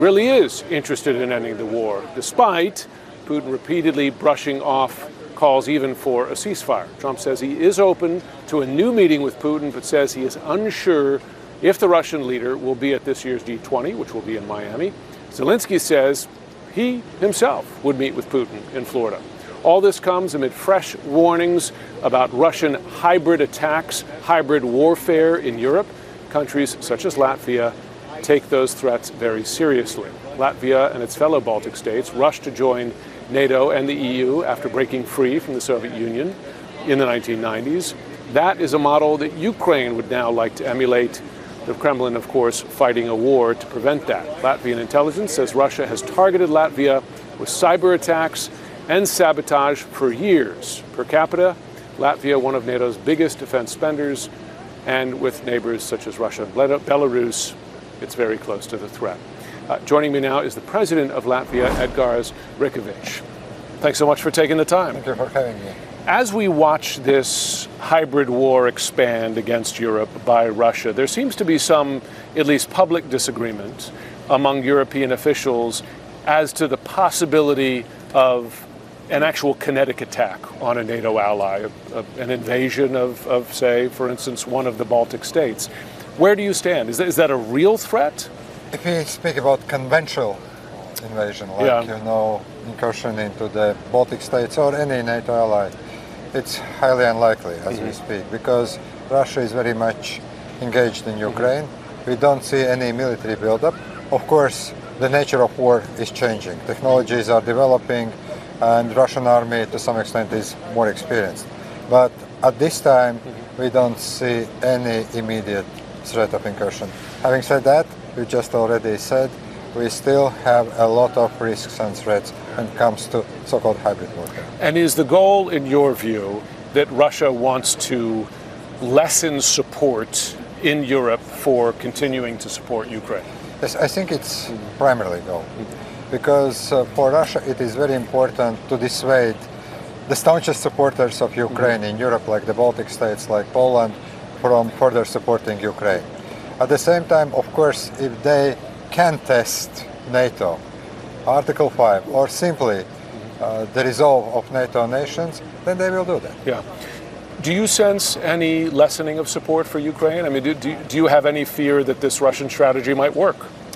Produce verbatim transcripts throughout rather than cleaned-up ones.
really is interested in ending the war, despite Putin repeatedly brushing off calls even for a ceasefire. Trump says he is open to a new meeting with Putin, but says he is unsure if the Russian leader will be at this year's G twenty, which will be in Miami. Zelensky says he himself would meet with Putin in Florida. All this comes amid fresh warnings about Russian hybrid attacks, hybrid warfare in Europe. Countries such as Latvia take those threats very seriously. Latvia and its fellow Baltic states rushed to join NATO and the E U after breaking free from the Soviet Union in the nineteen nineties. That is a model that Ukraine would now like to emulate. The Kremlin, of course, fighting a war to prevent that. Latvian intelligence says Russia has targeted Latvia with cyber attacks and sabotage for years. Per capita, Latvia, one of NATO's biggest defense spenders, and with neighbors such as Russia and Belarus, it's very close to the threat. Uh, joining me now is the president of Latvia, Edgars Rinkēvičs. Thanks so much for taking the time. Thank you for having me. As we watch this hybrid war expand against Europe by Russia, there seems to be some, at least public disagreement among European officials as to the possibility of an actual kinetic attack on a NATO ally, a, a, an invasion of, of, say, for instance, one of the Baltic states. Where do you stand? Is that, is that a real threat? If we speak about conventional invasion, like, yeah. you know, incursion into the Baltic states or any NATO ally, it's highly unlikely as mm-hmm. we speak, because Russia is very much engaged in Ukraine. Mm-hmm. We don't see any military buildup. Of course, the nature of war is changing. Technologies are developing, and Russian army to some extent is more experienced. But at this time, mm-hmm. we don't see any immediate threat of incursion. Having said that, we just already said we still have a lot of risks and threats when it comes to so-called hybrid warfare. And is the goal, in your view, that Russia wants to lessen support in Europe for continuing to support Ukraine? Yes, I think it's mm-hmm. primarily goal. Mm-hmm. Because uh, for Russia it is very important to dissuade the staunchest supporters of Ukraine mm-hmm. in Europe, like the Baltic states, like Poland, from further supporting Ukraine. At the same time, of course, if they can test NATO, Article five, or simply uh, the resolve of NATO nations, then they will do that. Yeah. Do you sense any lessening of support for Ukraine? I mean, do, do, do you have any fear that this Russian strategy might work?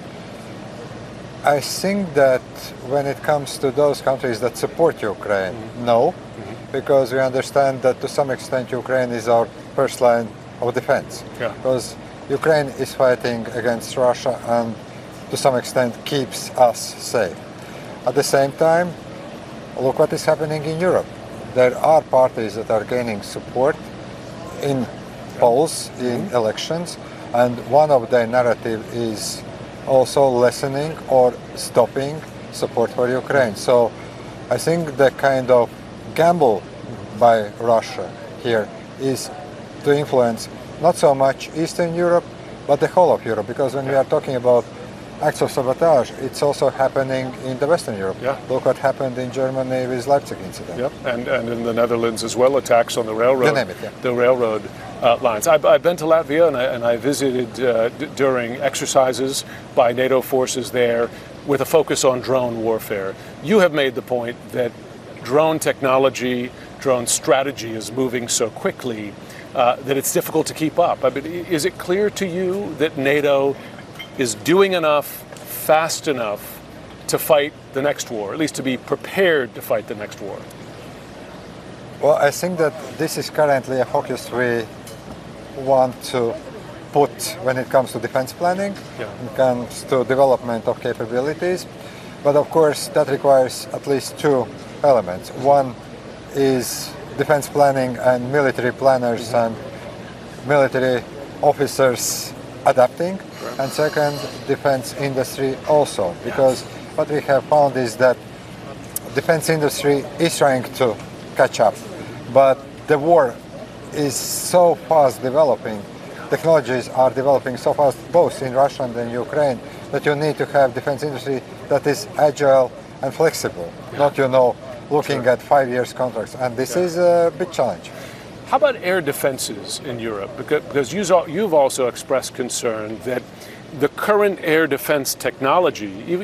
I think that when it comes to those countries that support Ukraine, mm-hmm. no, mm-hmm. because we understand that to some extent Ukraine is our first line of defense. Yeah. Because Ukraine is fighting against Russia and to some extent keeps us safe. At the same time, look what is happening in Europe. There are parties that are gaining support in polls, in mm-hmm. elections, and one of their narrative is also lessening or stopping support for Ukraine. So I think the kind of gamble by Russia here is to influence not so much Eastern Europe, but the whole of Europe, because when we are talking about acts of sabotage, it's also happening in the Western Europe. Yeah. Look what happened in Germany with Leipzig incident. Yep, and, and in the Netherlands as well, attacks on the railroad, you name it, yeah. the railroad uh, lines. I've, I've been to Latvia and I, and I visited uh, d- during exercises by NATO forces there with a focus on drone warfare. You have made the point that drone technology, drone strategy is moving so quickly uh, that it's difficult to keep up. I mean, is it clear to you that NATO is doing enough, fast enough to fight the next war, at least to be prepared to fight the next war? Well, I think that this is currently a focus we want to put when it comes to defense planning, yeah. when it comes to development of capabilities. But of course, that requires at least two elements. One is defense planning and military planners mm-hmm. and military officers adapting, right. and second, defense industry also, because yes. what we have found is that defense industry is trying to catch up, but the war is so fast developing, technologies are developing so fast both in Russia and in Ukraine, that you need to have defense industry that is agile and flexible, yeah. not, you know, looking sure. at five years contracts, and this yeah. is a big challenge. How about air defenses in Europe? Because, because you've also expressed concern that the current air defense technology,